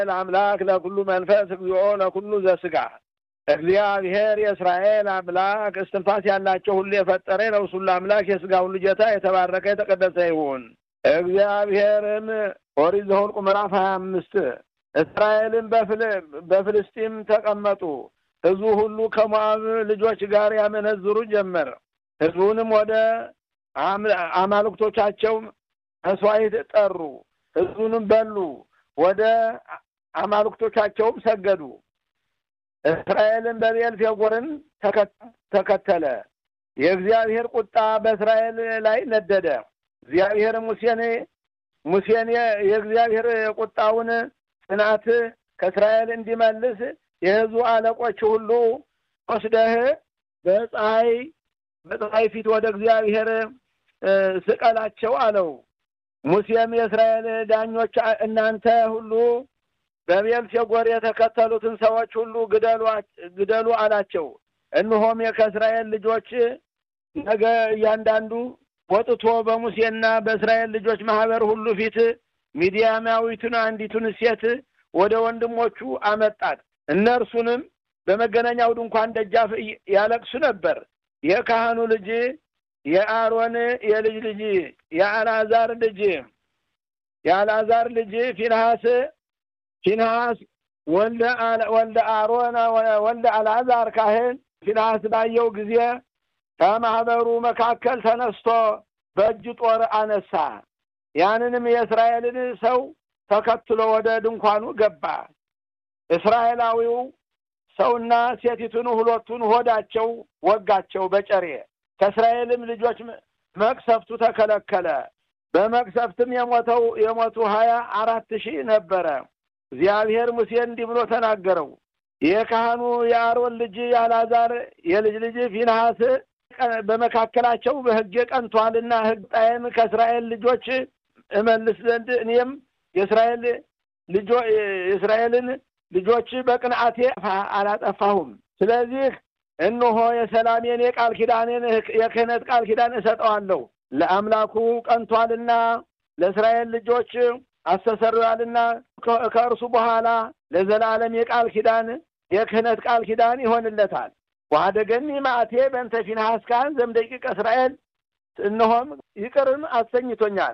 አምላክ ለኩሉ መንፈስ እግዚኦ ለኩሉ ዘስጋ እግዚአብሔር የእስራኤል አምላክ እስትንፋስ ያላቸው ሁሉ የፈጠረ ነው ሁሉ አምላክ የሥጋ ሁሉ ጌታ የተባረከ የተቀደሰ ይሁን እግዚአብሔርም ኦሪት ዘኍልቍ ምዕራፍ 25 እስራኤልን በፍልስጤም ተቀመጡ ሕዝቡ ሁሉ ከሞዓብ ልጆች ጋር ያመነዝሩ ጀመር ሕዝቡንም ወደ አማልክቶቻቸው መስዋዕት ጠሩ ሕዝቡንም በሉ ወደ አማልክቶቻቸውም ሰገዱ እስራኤልን በቤልፌጎርን ተከተለ የእግዚአብሔር ቁጣ በእስራኤል ላይ ነደደ እግዚአብሔር ሙሴን የእግዚአብሔር ቁጣውን ጽናት ከእስራኤል እንዲመልስ የሕዝቡ አለቆች ሁሉ ወስደህ በፀሐይ ፊት ወደ እግዚአብሔር ስቀላቸው አለው ሙሴም የእስራኤል ዳኞች እናንተ ሁሉ በቤልፌጎር የተከተሉትን ሰዎች ሁሉ ግደሉ አላቸው እነሆም ከእስራኤል ልጆች ነገ እያንዳንዱ ወጥቶ በሙሴና በእስራኤል ልጆች ማህበር ሁሉ ፊት ሚዲያማዊቱን አንዲቱን ሴት ወደ ወንድሞቹ አመጣት እነርሱንም በመገናኛው ድንኳን ደጃፍ ያለቅሱ ነበር የካህኑ ልጅ የአሮን የልጅ ልጅ የአልዓዛር ልጅ ፊንሐስ ወልደ አሮን ወልደ አልዓዛር ካህን ፊንሐስ ባየው ጊዜ ከማህበሩ መካከል ተነስቶ በእጅ ጦር አነሳ ያንንም የእስራኤልን ሰው ተከትሎ ወደ ድንኳኑ ገባ እስራኤላዊው ሰውና ሴቲቱን ሁለቱን ሆዳቸው ወጋቸው በጨሬ ከእስራኤልም ልጆች መቅሰፍቱ ተከለከለ በመቅሰፍትም የሞቱ 24,000 ነበረ እግዚአብሔር ሙሴን እንዲህ ብሎ ተናገረው የካህኑ የአሮን ልጅ የአልዓዛር የልጅ ልጅ ፊንሐስ በመካከላቸው በሕግ ቀንቷልና ሕግጣዬን ከእስራኤል ልጆች እመልስ ዘንድ እኔም የእስራኤልን ልጆች በቅንዓቴ አላጠፋሁም ስለዚህ እነሆ የሰላሜን የቃል ኪዳኔን የክህነት ቃል ኪዳን እሰጠዋለሁ ለአምላኩ ቀንቷልና ለእስራኤል ልጆች አስተሰርያልና ከእርሱ በኋላ ለዘላለም የቃል ኪዳን የክህነት ቃል ኪዳን ይሆንለታል ወአደገኒ ማዕቴ በእንተ ፊንሐስ ካህን ዘምደቂቀ እስራኤል እነሆም ይቅርም አሰኝቶኛል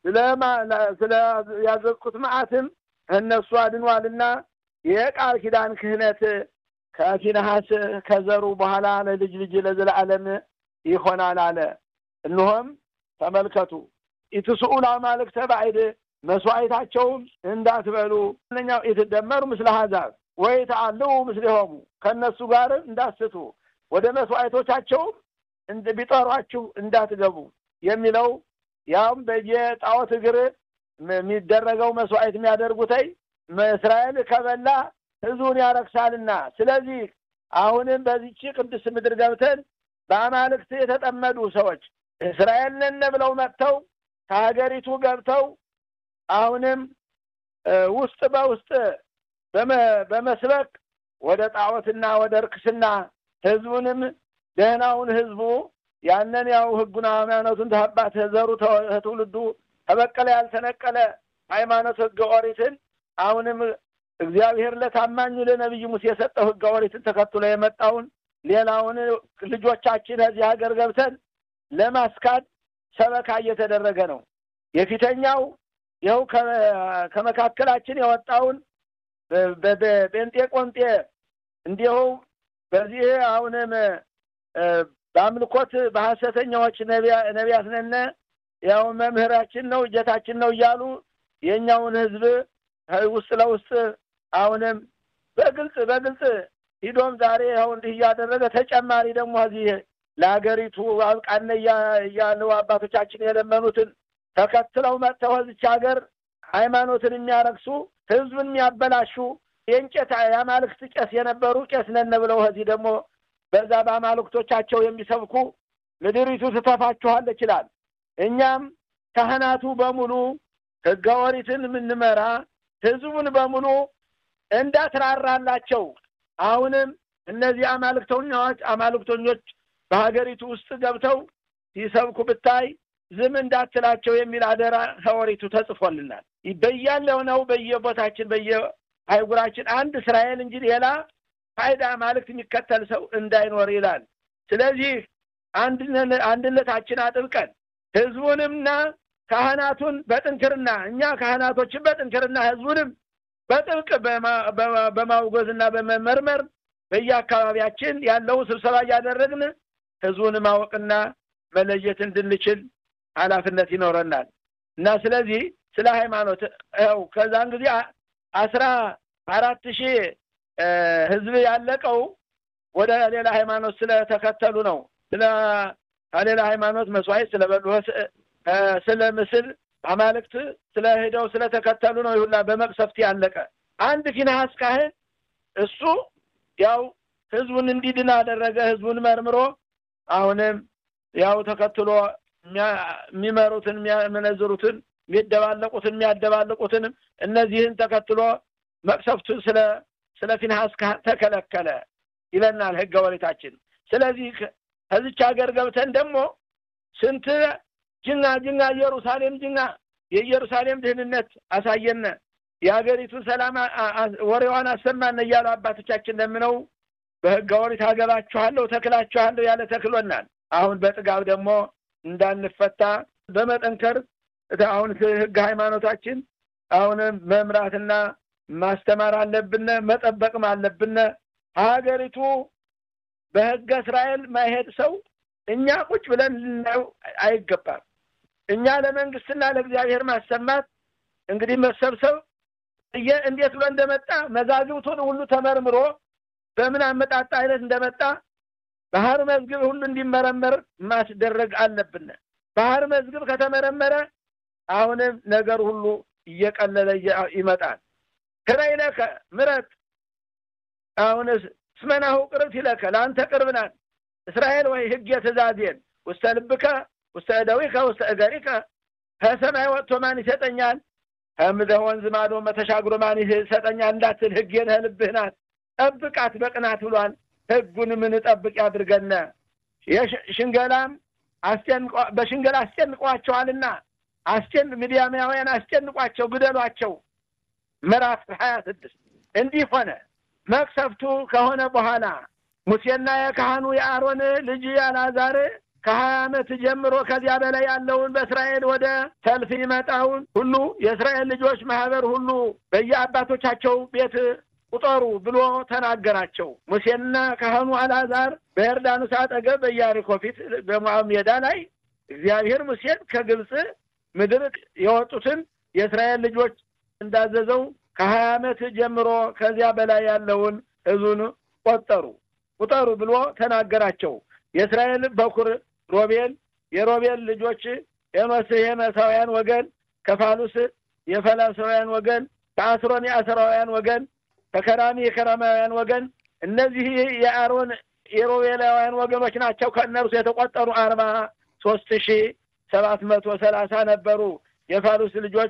ስለ ያዘዝኩት ማዕትም እነሱ አድኗልና የቃል ኪዳን ክህነት ከፊንሐስ ከዘሩ በኋላ ለልጅ ልጅ ለዘላለም ይሆናል አለ እነሆም ተመልከቱ ኢትስኡል አማልክተ ባዕድ መስዋዕታቸው እንዳትበሉ እነኛው ይተደመሩ ምስለ አሕዛብ ወይ ተአልው ምስለሆሙ ከነሱ ጋር እንዳትስቱ ወደ መስዋዕቶቻቸው ቢጠሯችሁ እንዳትገቡ የሚለው ያም በየጣዖት እግር የሚደረገው መስዋዕት የሚያደርጉታይ እስራኤል ከበላ ሕዝቡን ያረክሳልና ስለዚህ አሁንም በዚህች ቅዱስ ምድር ገብተን በአማልክት የተጠመዱ ሰዎች እስራኤል ነን ብለው መጥተው ከሀገሪቱ ገብተው አሁንም ውስጥ በውስጥ በመስበክ ወደ ጣዖትና ወደ ርክስና ሕዝቡንም ደህናውን ሕዝቡ ያንን ያው ሕጉና ሃይማኖቱን ተሐባት ዘሩ ተውልዱ ተበቀለ ያልተነቀለ ሃይማኖት ሕገ ኦሪትን አሁንም እግዚአብሔር ለታማኙ ለነብዩ ሙሴ የሰጠው ሕገ ኦሪትን ተከትሎ የመጣውን ሌላውን ልጆቻችን እዚህ ሀገር ገብተን ለማስካድ ሰበካ እየተደረገ ነው የፊተኛው ይኸው ከመካከላችን የወጣውን በጴንጤቆንጤ እንዲሁ በዚህ አሁንም በአምልኮት በሐሰተኛዎች ነቢያት ነን ያው መምህራችን ነው ጌታችን ነው እያሉ የኛውን ህዝብ ውስጥ ለውስጥ አሁንም በግልጽ ሂዶም ዛሬ ያው እንዲህ ያደረገ ተጨማሪ ደግሞ እዚህ ለሀገሪቱ አብቃነ ያለው አባቶቻችን የለመኑትን ተከትለው መጥተው እዚች ሀገር ሃይማኖትን የሚያረክሱ ህዝብን የሚያበላሹ የእንጨት ያማልክት ቄስ የነበሩ ቄስ ነን ብለው እዚህ ደግሞ በዛ በአማልክቶቻቸው የሚሰብኩ ምድሪቱ ትተፋችኋለች ይላል እኛም ካህናቱ በሙሉ ሕገ ኦሪትን ምንመራ ህዝቡን በሙሉ እንዳትራራላቸው አሁንም እነዚህ አማልክቶኞች በሀገሪቱ ውስጥ ገብተው ሲሰብኩ ብታይ ዝም እንዳትላቸው የሚል አደራ ሐዋሪቱ ተጽፎልናል ይበያለው ነው በየቦታችን አይጉራችን አንድ እስራኤል እንጂ ሌላ ፋይዳ ማለክ የሚከተል ሰው እንዳይኖር ይላል። ስለዚህ አንድነታችን አጥብቀን ህዝቡንምና ካህናቱን በጥንክርና እኛ ካህናቶችን በጥንክርና ህዝቡንም በጥብቅ በማውገዝና በመመርመር በየአካባቢያችን ያለው ስብሰባ ያደረግን ህዝቡን ማወቅና መለየት እንድንችል ኃላፊነት ይኖረናል እና ስለዚህ ስለ ሃይማኖት ከዛን ጊዜ 14,000 ህዝብ ያለቀው ወደ ሌላ ሃይማኖት ስለተከተሉ ነው። ስለ ሌላ ሃይማኖት መስዋዕት ስለበሉ ስለ ምስል አማልክት ስለሄደው ስለተከተሉ ነው ይሁላ በመቅሰፍት ያለቀ። አንድ ፊንሐስ ካህን እሱ ያው ህዝቡን እንዲድና አደረገ። ህዝቡን መርምሮ አሁንም ያው ተከትሎ የሚመሩትን የሚያመነዝሩትን የሚያደባለቁትን እነዚህን ተከትሎ መቅሰፍቱ ስለ ፊንሐስ ተከለከለ ይለናል ህገ ወሪታችን። ስለዚህ ከዚች ሀገር ገብተን ደግሞ ስንት ጅና ኢየሩሳሌም የኢየሩሳሌም ድህንነት አሳየነ የሀገሪቱን ሰላም ወሬዋን አሰማነ እያሉ አባቶቻችን ለምነው በህገ ወሪት አገባችኋለሁ ተክላችኋለሁ ያለ ተክሎናል። አሁን በጥጋብ ደግሞ እንዳንፈታ በመጠንከር አሁን ህግ ሃይማኖታችን አሁን መምራትና ማስተማር አለብን መጠበቅም አለብን። ሀገሪቱ በህግ እስራኤል ማይሄድ ሰው እኛ ቁጭ ብለን ልናየው አይገባም። እኛ ለመንግስትና ለእግዚአብሔር ማሰማት እንግዲህ መሰብሰብ እንዴት ብሎ እንደመጣ መዛግብቱን ሁሉ ተመርምሮ በምን አመጣጣ አይነት እንደመጣ ባህር መዝግብ ሁሉ እንዲመረመር ማስደረግ አለብን። ባህር መዝግብ ከተመረመረ አሁንም ነገር ሁሉ እየቀለለ ይመጣል። ከራይለከ ምረት አሁንስ ስመናሁ ቅርብ ይለከ ለአንተ ቅርብናል እስራኤል ወይ ህግ የትእዛዜን ውስተ ልብከ ውስተ እደዊከ ውስተ እገሪከ ከሰማይ ወጥቶ ማን ይሰጠኛል ከምድረ ወንዝ ማዶ ተሻግሮ ማን ይሰጠኛል እንዳትል ህጌን ልብህ ናት ጠብቃት በቅናት ብሏል። ህጉን ምን ጠብቅ ያድርገና የሽንገላም በሽንገላ አስጨንቋቸዋልና ሚዲያማውያን አስጨንቋቸው ግደሏቸው። ምዕራፍ 26 እንዲህ ሆነ። መቅሰፍቱ ከሆነ በኋላ ሙሴና የካህኑ የአሮን ልጅ አልዓዛር ከ20 ዓመት ጀምሮ ከዚያ በላይ ያለውን በእስራኤል ወደ ሰልፍ ይመጣውን ሁሉ የእስራኤል ልጆች ማህበር ሁሉ በየአባቶቻቸው ቤት ቁጠሩ ብሎ ተናገራቸው። ሙሴና ካህኑ አልዓዛር በዮርዳኖስ አጠገብ በኢያሪኮ ፊት በሞዓብ ሜዳ ላይ እግዚአብሔር ሙሴን ከግብጽ ምድር የወጡትን የእስራኤል ልጆች እንዳዘዘው ከ20 ዓመት ጀምሮ ከዚያ በላይ ያለውን ህዝቡን ቁጠሩ ብሎ ተናገራቸው። የእስራኤል በኩር ሮቤል የሮቤል ልጆች የመሳውያን ወገን ከፋሉስ የፈላሳውያን ወገን ከአስሮን የአስራውያን ወገን ከከራሚ የከራማውያን ወገን እነዚህ የአሮን የሮቤላውያን ወገኖች ናቸው። ከነርሱ የተቆጠሩ 43,730 ነበሩ። የፋሉስ ልጆች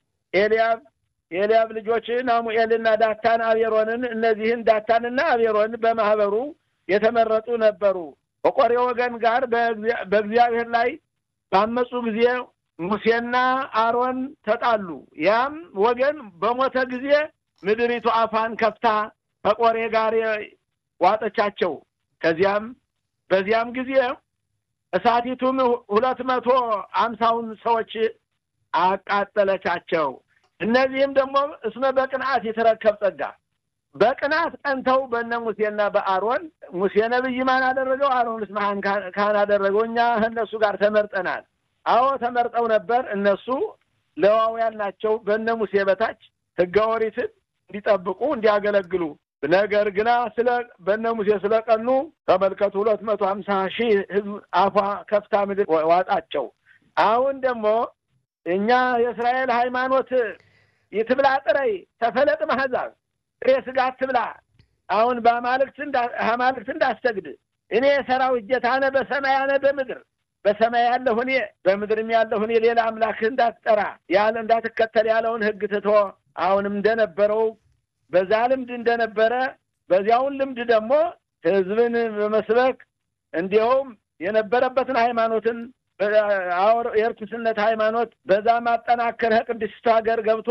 ኤልያብ ልጆች ናሙኤልና ዳታን አቤሮንን እነዚህን ዳታንና አቤሮን በማህበሩ የተመረጡ ነበሩ። በቆሬ ወገን ጋር በእግዚአብሔር ላይ ባመጹ ጊዜ ሙሴና አሮን ተጣሉ። ያም ወገን በሞተ ጊዜ ምድሪቱ አፋን ከፍታ ከቆሬ ጋር ዋጠቻቸው። በዚያም ጊዜ እሳቲቱም 250 ሰዎች አቃጠለቻቸው። እነዚህም ደግሞ እስመ በቅንዓት የተረከብ ጸጋ በቅናት ቀንተው በእነ ሙሴና በአሮን ሙሴ ነብይ ማን አደረገው አሮንስ ማን ካህን አደረገው። እኛ እነሱ ጋር ተመርጠናል። አዎ ተመርጠው ነበር። እነሱ ሌዋውያን ናቸው። በእነ ሙሴ በታች ህገ ኦሪትን እንዲጠብቁ እንዲያገለግሉ። ነገር ግን በእነ ሙሴ ስለቀኑ ተመልከቱ 250,000 ህዝብ አፋ ከፍታ ምድር ዋጣቸው። አሁን ደግሞ እኛ የእስራኤል ሃይማኖት ይትብላ ጥረይ ተፈለጥ ማህዛብ ጥሬ ስጋ ትብላ አሁን በአማልክት እንዳሰግድ እኔ ሰራዊት ጌታነ በሰማይ አነ በምድር በሰማይ ያለሁ እኔ በምድርም ያለሁ እኔ ሌላ አምላክ እንዳትጠራ ያለ እንዳትከተል ያለውን ህግ ትቶ አሁንም እንደነበረው በዛ ልምድ እንደነበረ በዚያውን ልምድ ደግሞ ህዝብን በመስበክ እንዲሁም የነበረበትን ሃይማኖትን የርኩስነት ሃይማኖት በዛ ማጠናከር ቅድስት ሀገር ገብቶ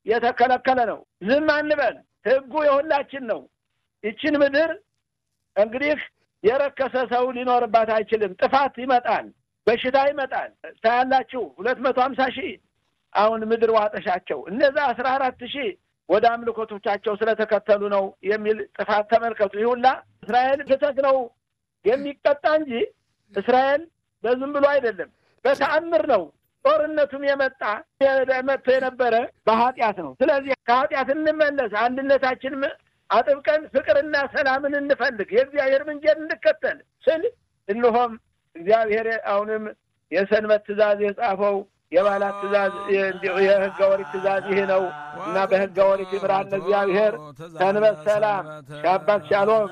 የተከለከለ ነው ዝም አንበል ህጉ የሁላችን ነው እቺን ምድር እንግዲህ የረከሰ ሰው ሊኖርባት አይችልም ጥፋት ይመጣል በሽታ ይመጣል ታያላችሁ 250,000 አሁን ምድር ዋጠሻቸው እነዛ 14,000 ወደ አምልኮቶቻቸው ስለተከተሉ ነው የሚል ጥፋት ተመልከቱ ይሁላ እስራኤል ፍትህ ነው የሚቀጣ እንጂ እስራኤል በዝም ብሎ አይደለም በተአምር ነው ጦርነቱም የመጣ የነበረ በኃጢያት ነው ስለዚህ ከኃጢያት እንመለስ አንድነታችን አጥብቀን ፍቅርና ሰላምን እንፈልግ የእግዚአብሔር መንገድ እንከተል ስል እንሆም እግዚአብሔር አሁንም የሰንበት ትእዛዝ የጻፈው የባላት ትእዛዝ የሕገ ኦሪት ትእዛዝ ይሄ ነው እና በሕገ ኦሪት ይምራን እግዚአብሔር ሰንበት ሰላም ሻባት ሻሎም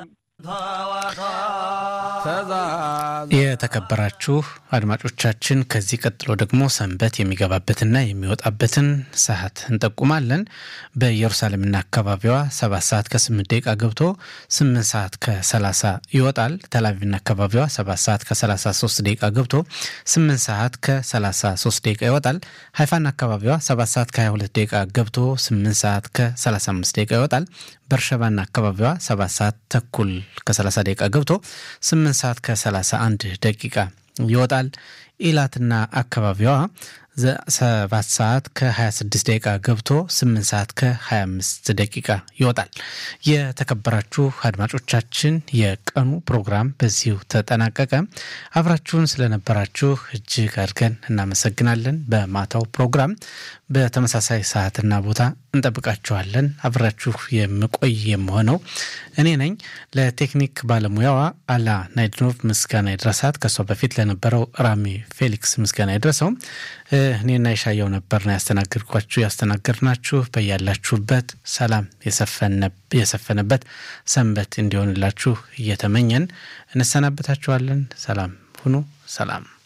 የተከበራችሁ አድማጮቻችን ከዚህ ቀጥሎ ደግሞ ሰንበት የሚገባበትና የሚወጣበትን ሰዓት እንጠቁማለን በኢየሩሳሌምና አካባቢዋ 7 ሰዓት ከ8 ደቂቃ ገብቶ 8 ሰዓት ከ30 ይወጣል ተላቪቭና አካባቢዋ 7 ሰዓት ከ33 ደቂቃ ገብቶ 8 ሰዓት ከ33 ደቂቃ ይወጣል ሃይፋና አካባቢዋ 7 ሰዓት ከ22 ደቂቃ ገብቶ 8 ሰዓት ከ35 ደቂቃ ይወጣል በርሸባና አካባቢዋ 7 ሰዓት ተኩል ከ30 ደቂቃ ገብቶ 8 ሰዓት ከ31 ደቂቃ ይወጣል ኢላትና አካባቢዋ 7 ሰዓት ከ26 ደቂቃ ገብቶ 8 ሰዓት ከ25 ደቂቃ ይወጣል የተከበራችሁ አድማጮቻችን የቀኑ ፕሮግራም በዚሁ ተጠናቀቀ አብራችሁን ስለነበራችሁ እጅግ አድርገን እናመሰግናለን በማታው ፕሮግራም በተመሳሳይ ሰዓትና ቦታ እንጠብቃችኋለን አብራችሁ የምቆይ የምሆነው እኔ ነኝ ለቴክኒክ ባለሙያዋ አላ ናይድኖቭ ምስጋና ይድረሳት ከሷ በፊት ለነበረው ራሚ ፌሊክስ ምስጋና ይድረሰው እኔና ይሻየው ነበርና ያስተናገርናችሁ በያላችሁበት ሰላም የሰፈነበት ሰንበት እንዲሆንላችሁ እየተመኘን እንሰናበታችኋለን ሰላም ሁኑ ሰላም